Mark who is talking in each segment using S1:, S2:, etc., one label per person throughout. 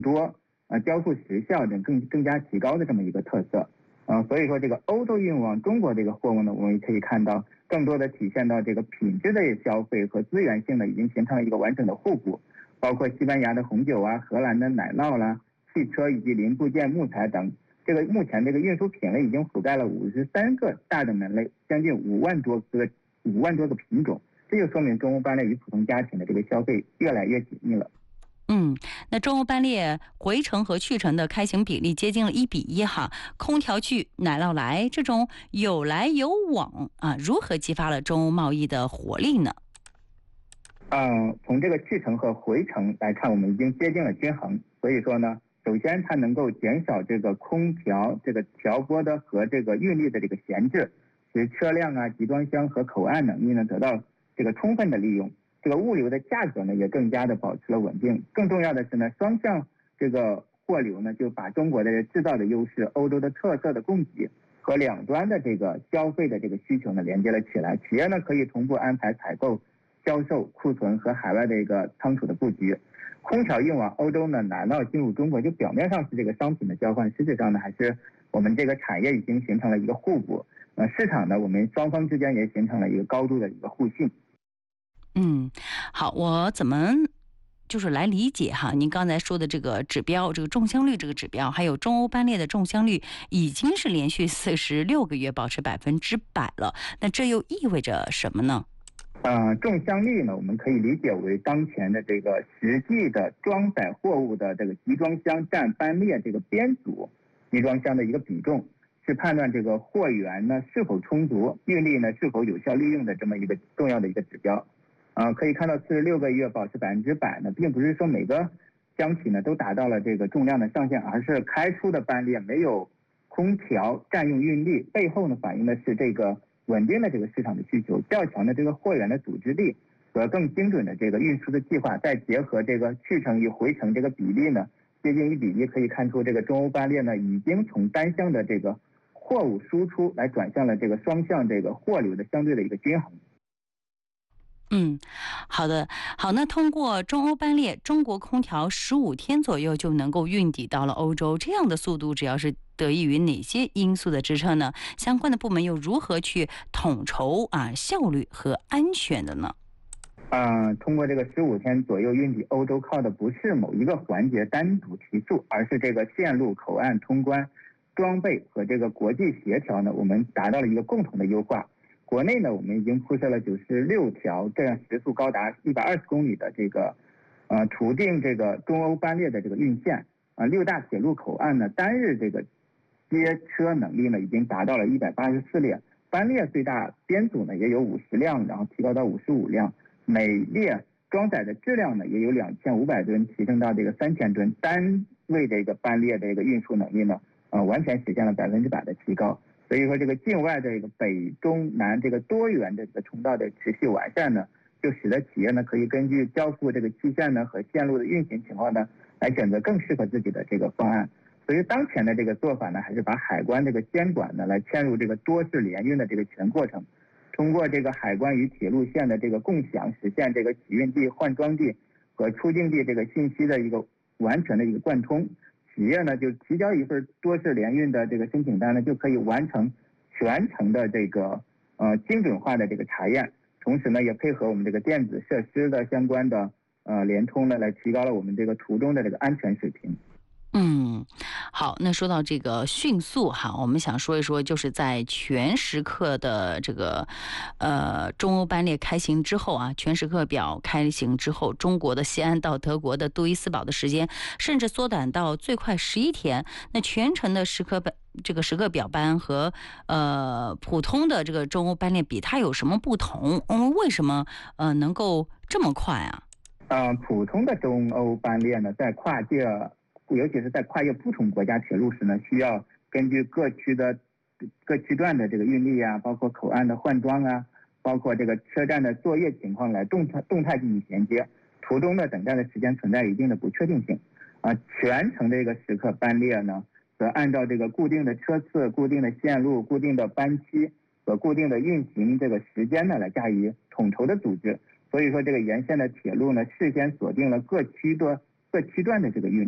S1: 多，交付时效等更加提高的这么一个特色。所以说这个欧洲运往中国这个货物呢，我们也可以看到更多的体现到这个品质的消费和资源性呢，已经形成了一个完整的互补，包括西班牙的红酒啊、荷兰的奶酪啦、汽车以及零部件、木材等。这个目前这个运输品类已经覆盖了53个大的门类，将近5万多个品种。这就说明中欧班列与普通家庭的这个消费越来越紧密了。
S2: 那中欧班列回程和去程的开行比例接近了1:1哈，空调去奶酪来，这种有来有往啊，如何激发了中欧贸易的活力呢？
S1: 从这个去程和回程来看，我们已经接近了均衡。所以说呢，首先它能够减少这个空调这个调拨的和这个运力的这个闲置，使车辆啊、集装箱和口岸能力呢得到这个充分的利用。这个物流的价格呢也更加的保持了稳定。更重要的是呢，双向这个货流呢就把中国的制造的优势、欧洲的特色的供给和两端的这个消费的这个需求呢连接了起来。企业呢可以同步安排采购、销售、库存和海外的一个仓储的布局。空调运往欧洲呢，奶酪进入中国，就表面上是这个商品的交换，实质上呢还是我们这个产业已经形成了一个互补。市场呢，我们双方之间也形成了一个高度的一个互信。
S2: 好，我怎么就是来理解哈？您刚才说的这个指标，这个中箱率这个指标，还有中欧班列的中箱率已经是连续46个月保持100%了。那这又意味着什么呢？
S1: 中箱率呢，我们可以理解为当前的这个实际的装载货物的这个集装箱占班列这个编组集装箱的一个比重，是判断这个货源呢是否充足、运力呢是否有效利用的这么一个重要的一个指标。可以看到46个月保持100%呢，并不是说每个箱体呢都达到了这个重量的上限，而是开出的班列没有空调占用运力，背后呢反映的是这个稳定的这个市场的需求，较强的这个货源的组织力和更精准的这个运输的计划，再结合这个去程与回程这个比例呢接近1:1，可以看出这个中欧班列呢已经从单向的这个货物输出来转向了这个双向这个货流的相对的一个均衡。
S2: 好的，好，那通过中欧班列，中国空调15天左右就能够运抵到了欧洲，这样的速度主要是得益于哪些因素的支撑呢？相关的部门又如何去统筹效率和安全的呢？
S1: 通过这个15天左右运抵欧洲，靠的不是某一个环节单独提速，而是这个线路、口岸通关、装备和这个国际协调呢，我们达到了一个共同的优化。国内呢，我们已经铺设了96条，这样时速高达120公里的这个途径这个中欧班列的这个运线。6大铁路口岸呢，单日这个接车能力呢已经达到了184列，班列最大编组呢也有50辆，然后提高到55辆，每列装载的质量呢也有2500吨，提升到这个3000吨，单位这个班列的这个运输能力呢，完全实现了100%的提高。所以说，这个境外的这个北中南这个多元的这个通道的持续完善呢，就使得企业呢可以根据交付这个期限呢和线路的运行情况呢，来选择更适合自己的这个方案。所以当前的这个做法呢，还是把海关这个监管呢来嵌入这个多式联运的这个全过程，通过这个海关与铁路线的这个共享，实现这个起运地、换装地和出境地这个信息的一个完全的一个贯通。企业呢就提交一份多式联运的这个申请单呢，就可以完成全程的这个精准化的这个查验，同时呢也配合我们这个电子设施的相关的联通呢，来提高了我们这个途中的这个安全水平。
S2: 好，那说到这个迅速哈，我们想说一说，就是在全时刻的这个中欧班列开行之后全时刻表开行之后，中国的西安到德国的杜伊斯堡的时间甚至缩短到最快11天。那全程的时刻表班和普通的这个中欧班列比，它有什么不同？为什么能够这么快啊？
S1: 普通的中欧班列呢，在跨界，尤其是在跨越不同国家铁路时呢，需要根据各区段的这个运力包括口岸的换装包括这个车站的作业情况来动态进行衔接，途中的等待的时间存在一定的不确定性。全程这个时刻班列呢，则按照这个固定的车次、固定的线路、固定的班期和固定的运行这个时间呢，来加以统筹的组织。所以说，这个沿线的铁路呢，事先锁定了各区段的这个运力，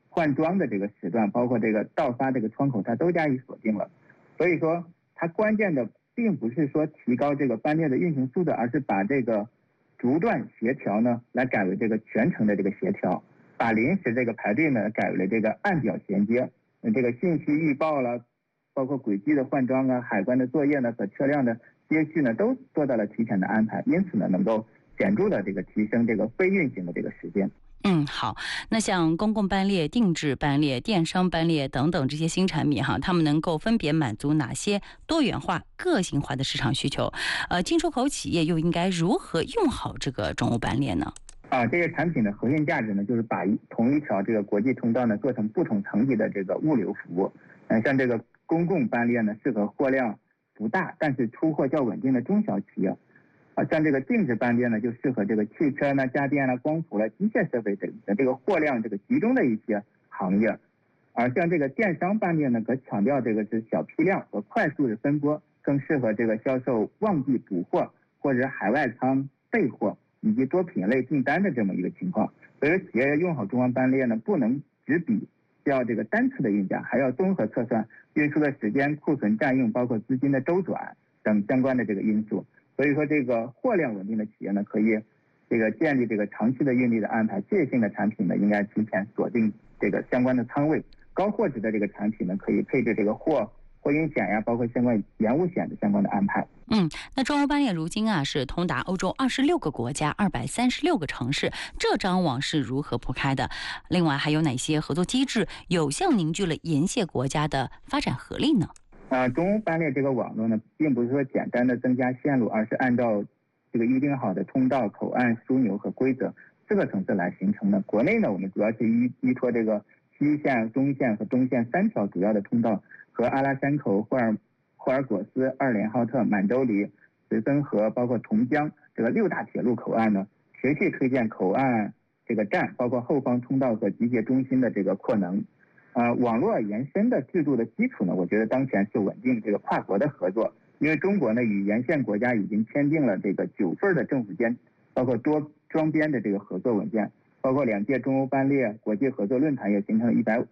S1: 换装的这个时段，包括这个到发这个窗口，它都加以锁定了。所以说，它关键的并不是说提高这个班列的运行速度，而是把这个逐段协调呢来改为这个全程的这个协调，把临时这个排队呢改为了这个按表衔接，这个信息预报了，包括轨迹的换装啊、海关的作业呢和车辆的接续呢，都做到了提前的安排，因此呢，能够显著的这个提升这个非运行的这个时间。
S2: 好，那像公共班列、定制班列、电商班列等等这些新产品哈，他们能够分别满足哪些多元化、个性化的市场需求？进出口企业又应该如何用好这个中欧班列呢？
S1: 这个产品的核心价值呢，就是把同一条这个国际通道呢做成不同层级的这个物流服务。像这个公共班列呢，适合货量不大但是出货较稳定的中小企业。像这个定制班列呢，就适合这个汽车呢、家电呢、光伏了、机械设备等的这个货量这个集中的一些行业。而像这个电商班列呢，可强调这个是小批量和快速的分拨，更适合这个销售旺季补货或者海外仓备货以及多品类订单的这么一个情况。所以说，企业要用好中欧班列呢，不能只比较这个单次的运价，还要综合测算运输的时间、库存占用，包括资金的周转等相关的这个因素。所以说，这个货量稳定的企业呢，可以这个建立这个长期的运力的安排。借性的产品呢，应该提前锁定这个相关的仓位。高货值的这个产品呢，可以配置这个货运险呀，包括相关延误险的相关的安排。
S2: 那中欧班列如今是通达欧洲26个国家、236个城市，这张网是如何铺开的？另外还有哪些合作机制有效凝聚了沿线国家的发展合力呢？
S1: 中欧班列这个网络呢，并不是说简单的增加线路，而是按照这个预定好的通道、口岸枢纽和规则4个层次来形成的。国内呢，我们主要是依托这个西线、中线和东线3条主要的通道，和阿拉山口、霍尔果斯、2连浩特、满洲里、石森河，包括同江这个6大铁路口岸呢，持续推荐口岸这个站，包括后方通道和集结中心的这个扩能。网络延伸的制度的基础呢，我觉得当前是稳定这个跨国的合作，因为中国呢与沿线国家已经签订了这个9份的政府间，包括多双边的这个合作文件，包括2届中欧班列国际合作论坛也形成了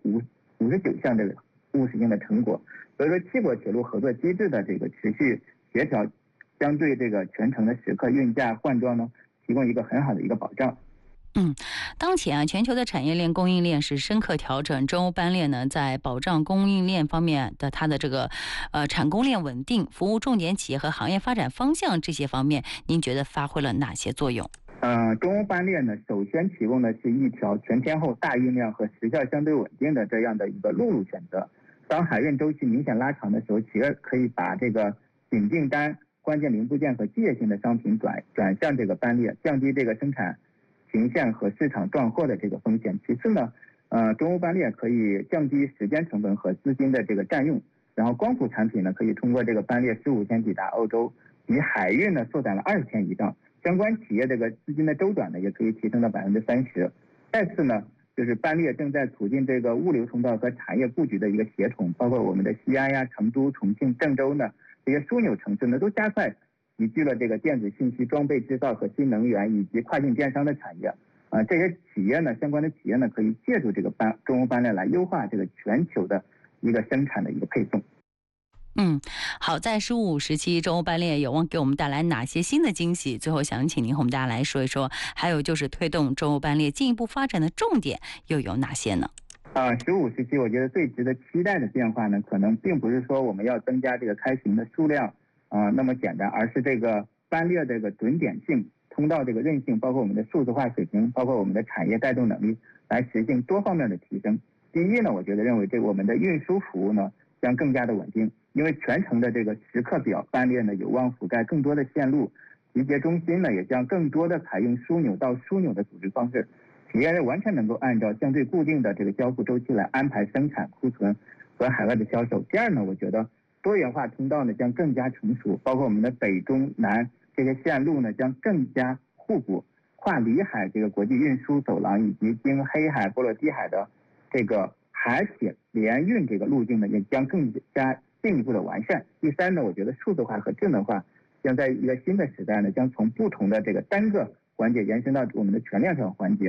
S1: 159项这个务实性的成果。所以说，7国铁路合作机制的这个持续协调，将对这个全程的时刻运价换装呢提供一个很好的一个保障。
S2: 当前全球的产业链供应链是深刻调整，中欧班列呢在保障供应链方面的它的这个产供链稳定、服务重点企业和行业发展方向这些方面，您觉得发挥了哪些作用？
S1: 中欧班列呢，首先提供的是一条全天候大运量和时效相对稳定的这样的一个陆路选择。当海运周期明显拉长的时候，企业可以把这个紧订单、关键零部件和机械性的商品转向这个班列，降低这个生产停线和市场断货的这个风险。其次呢，中欧班列可以降低时间成本和资金的这个占用。然后光伏产品呢，可以通过这个班列15天抵达欧洲，比海运呢缩短了20天以上。相关企业这个资金的周转呢，也可以提升到30%。再次呢，就是班列正在促进这个物流通道和产业布局的一个协同，包括我们的西安呀、成都、重庆、郑州呢这些枢纽城市呢，都加快集聚了这个电子信息、装备制造和新能源以及跨境电商的产业。这些企业呢，相关的企业呢，可以借助这个中欧班列来优化这个全球的一个生产的一个配送。
S2: 好，在15时期，中欧班列有望给我们带来哪些新的惊喜？最后想请您和我们大家来说一说，还有就是推动中欧班列进一步发展的重点又有哪些呢
S1: ？15时期，我觉得最值得期待的变化呢，可能并不是说我们要增加这个开行的数量那么简单，而是这个班列这个准点性、通道这个韧性，包括我们的数字化水平，包括我们的产业带动能力，来实现多方面的提升。第一呢，我觉得认为这个我们的运输服务呢将更加的稳定。因为全程的这个时刻表班列呢，有望覆盖更多的线路，集结中心呢也将更多的采用枢纽到枢纽的组织方式，企业完全能够按照相对固定的这个交付周期来安排生产、库存和海外的销售。第二呢，我觉得多元化通道呢将更加成熟，包括我们的北中南这些线路呢将更加互补，跨里海这个国际运输走廊以及经黑海、波罗的海的这个海铁联运这个路径呢也将更加进一步的完善。第三呢，我觉得数字化和智能化将在一个新的时代呢，将从不同的这个单个环节延伸到我们的全链条环节。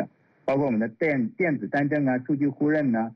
S1: 包括我们的电子单证啊、数据互认呢，